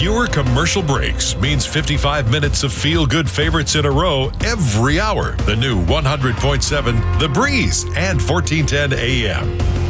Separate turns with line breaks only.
Fewer commercial breaks means 55 minutes of feel-good favorites in a row every hour. The new 100.7 The Breeze and 1410 AM.